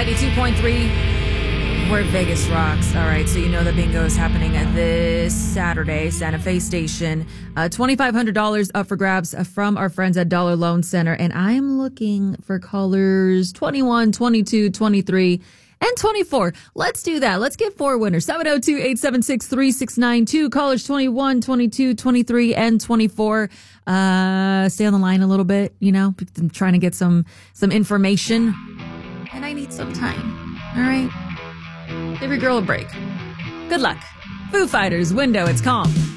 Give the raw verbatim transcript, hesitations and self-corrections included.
ninety-two point three, where Vegas rocks. All right, so you know the bingo is happening this Saturday, Santa Fe Station. Uh, twenty-five hundred dollars up for grabs from our friends at Dollar Loan Center. And I'm looking for callers twenty-one, twenty-two, twenty-three, and twenty-four. Let's do that. Let's get four winners. seven oh two, eight seven six, three six nine two. Callers twenty-one, twenty-two, twenty-three, and twenty-four. Uh, stay on the line a little bit, you know, I'm trying to get some, some information. And I need some time. All right? Give your girl a break. Good luck. Foo Fighters, Window, It's Calm.